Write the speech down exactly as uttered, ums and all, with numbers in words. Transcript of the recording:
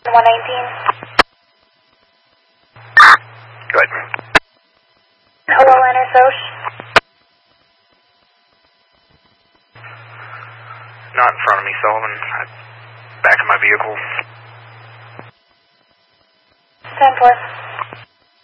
one nineteen. Good. Hello, Liner Soch. Not in front of me, Sullivan. I'm back in my vehicle. ten four.